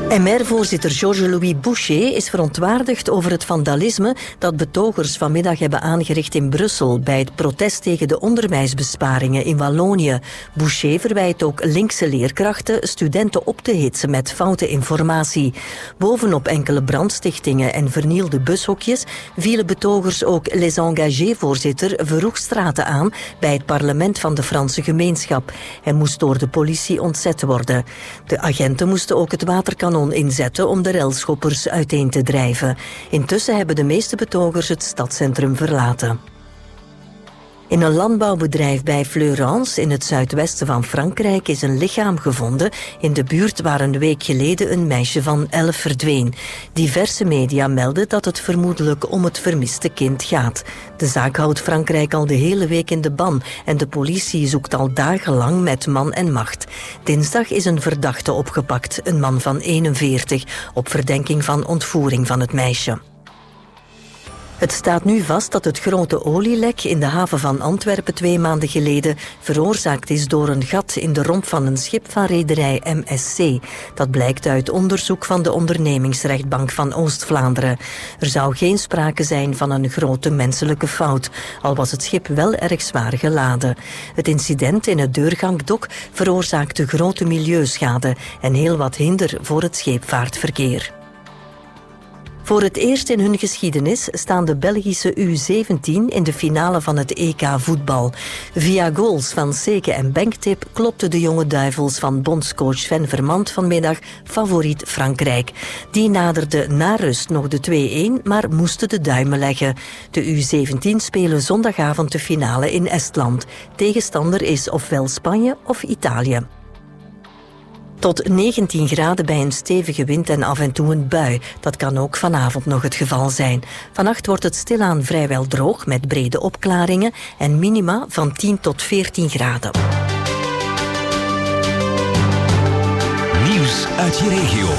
MR-voorzitter Georges-Louis Boucher is verontwaardigd over het vandalisme dat betogers vanmiddag hebben aangericht in Brussel bij het protest tegen de onderwijsbesparingen in Wallonië. Boucher verwijt ook linkse leerkrachten studenten op te hitsen met foute informatie. Bovenop enkele brandstichtingen en vernielde bushokjes vielen betogers ook Les Engagés-voorzitter Verhoegstraten aan bij het parlement van de Franse gemeenschap. Hij moest door de politie ontzet worden. De agenten moesten ook het waterkanon inzetten om de relschoppers uiteen te drijven. Intussen hebben de meeste betogers het stadscentrum verlaten. In een landbouwbedrijf bij Fleurance in het zuidwesten van Frankrijk is een lichaam gevonden in de buurt waar een week geleden een meisje van 11 verdween. Diverse media melden dat het vermoedelijk om het vermiste kind gaat. De zaak houdt Frankrijk al de hele week in de ban en de politie zoekt al dagenlang met man en macht. Dinsdag is een verdachte opgepakt, een man van 41, op verdenking van ontvoering van het meisje. Het staat nu vast dat het grote olielek in de haven van Antwerpen 2 maanden geleden veroorzaakt is door een gat in de romp van een schip van rederij MSC. Dat blijkt uit onderzoek van de ondernemingsrechtbank van Oost-Vlaanderen. Er zou geen sprake zijn van een grote menselijke fout, al was het schip wel erg zwaar geladen. Het incident in het deurgangdok veroorzaakte grote milieuschade en heel wat hinder voor het scheepvaartverkeer. Voor het eerst in hun geschiedenis staan de Belgische U17 in de finale van het EK voetbal. Via goals van Seke en Benktip klopten de jonge duivels van bondscoach Sven Vermand vanmiddag favoriet Frankrijk. Die naderde na rust nog de 2-1, maar moesten de duimen leggen. De U17 spelen zondagavond de finale in Estland. Tegenstander is ofwel Spanje of Italië. Tot 19 graden bij een stevige wind en af en toe een bui. Dat kan ook vanavond nog het geval zijn. Vannacht wordt het stilaan vrijwel droog met brede opklaringen en minima van 10 tot 14 graden. Nieuws uit je regio.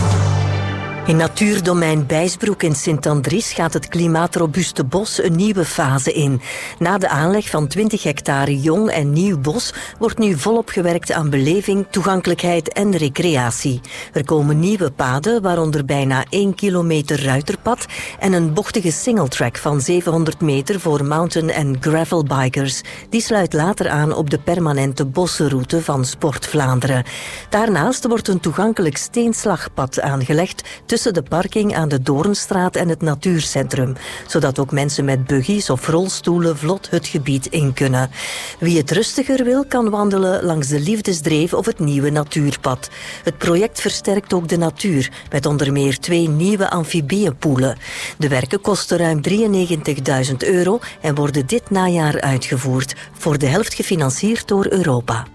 In natuurdomein Bijsbroek in Sint-Andries gaat het klimaatrobuuste bos een nieuwe fase in. Na de aanleg van 20 hectare jong en nieuw bos wordt nu volop gewerkt aan beleving, toegankelijkheid en recreatie. Er komen nieuwe paden, waaronder bijna 1 kilometer ruiterpad en een bochtige singletrack van 700 meter voor mountain- en gravelbikers. Die sluit later aan op de permanente bossenroute van Sport Vlaanderen. Daarnaast wordt een toegankelijk steenslagpad aangelegd tussen de parking aan de Doornstraat en het natuurcentrum, zodat ook mensen met buggies of rolstoelen vlot het gebied in kunnen. Wie het rustiger wil, kan wandelen langs de Liefdesdreef of het nieuwe natuurpad. Het project versterkt ook de natuur, met onder meer 2 nieuwe amfibieënpoelen. De werken kosten ruim €93.000 en worden dit najaar uitgevoerd, voor de helft gefinancierd door Europa.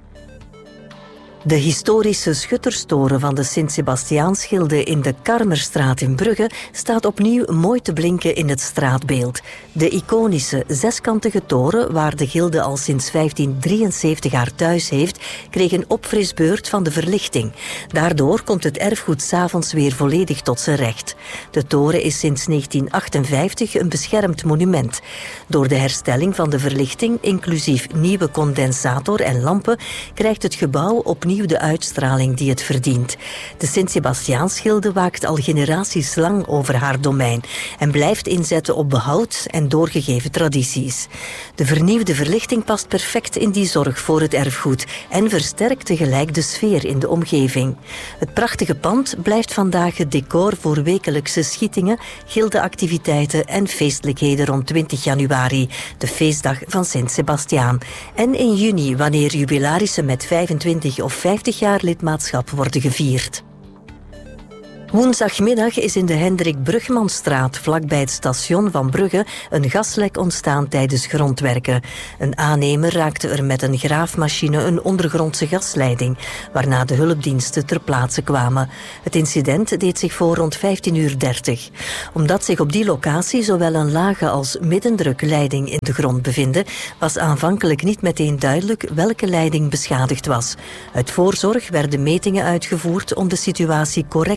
De historische schutterstoren van de Sint-Sebastiaansgilde in de Karmerstraat in Brugge staat opnieuw mooi te blinken in het straatbeeld. De iconische zeskantige toren, waar de gilde al sinds 1573 haar thuis heeft, kreeg een opfrisbeurt van de verlichting. Daardoor komt het erfgoed 's avonds weer volledig tot zijn recht. De toren is sinds 1958 een beschermd monument. Door de herstelling van de verlichting, inclusief nieuwe condensator en lampen, krijgt het gebouw opnieuw de uitstraling die het verdient. De Sint-Sebastiaansgilde waakt al generaties lang over haar domein en blijft inzetten op behoud en doorgegeven tradities. De vernieuwde verlichting past perfect in die zorg voor het erfgoed en versterkt tegelijk de sfeer in de omgeving. Het prachtige pand blijft vandaag het decor voor wekelijkse schietingen, gildeactiviteiten en feestelijkheden rond 20 januari, de feestdag van Sint-Sebastiaan. En in juni, wanneer jubilarissen met 25 of 50 jaar lidmaatschap worden gevierd. Woensdagmiddag is in de Hendrik Brugmanstraat, vlakbij het station van Brugge, een gaslek ontstaan tijdens grondwerken. Een aannemer raakte er met een graafmachine een ondergrondse gasleiding, waarna de hulpdiensten ter plaatse kwamen. Het incident deed zich voor rond 15:30. Omdat zich op die locatie zowel een lage als middendrukleiding in de grond bevinden, was aanvankelijk niet meteen duidelijk welke leiding beschadigd was. Uit voorzorg werden metingen uitgevoerd om de situatie correct in te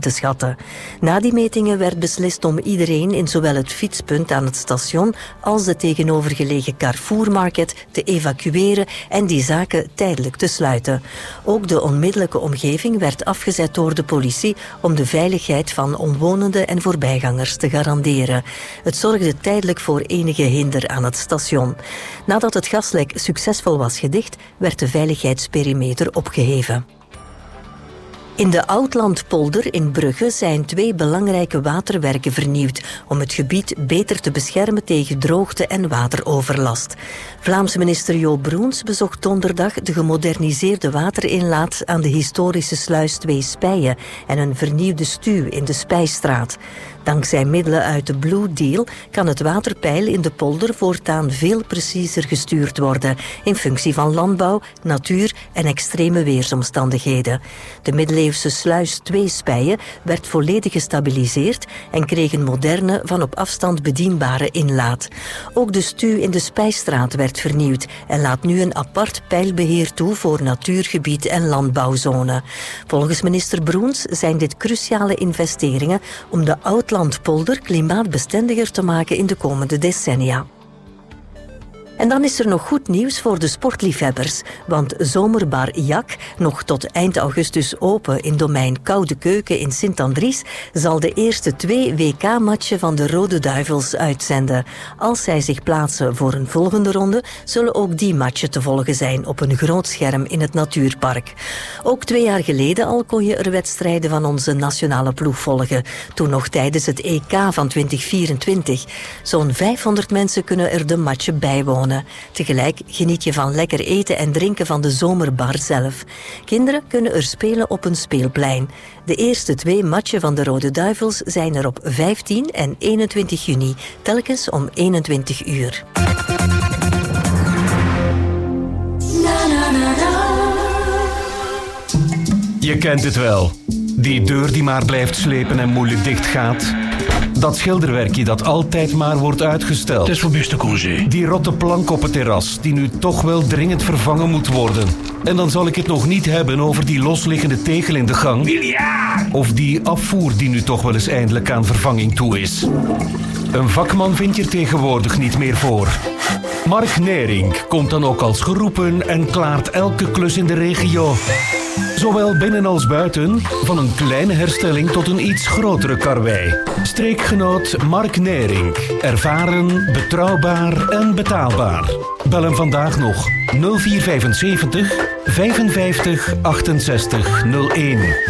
Je kent het wel. Die deur die maar blijft slepen en moeilijk dicht gaat. Dat schilderwerkje dat altijd maar wordt uitgesteld. Het is voor beste congé. Die rotte plank op het terras die nu toch wel dringend vervangen moet worden. En dan zal ik het nog niet hebben over die losliggende tegel in de gang. Miljard! Of die afvoer die nu toch wel eens eindelijk aan vervanging toe is. Een vakman vind je er tegenwoordig niet meer voor. Mark Nering komt dan ook als geroepen en klaart elke klus in de regio. Zowel binnen als buiten, van een kleine herstelling tot een iets grotere karwei. Streekgenoot Mark Nering. Ervaren, betrouwbaar en betaalbaar. Bel hem vandaag nog 0475 55 68 01.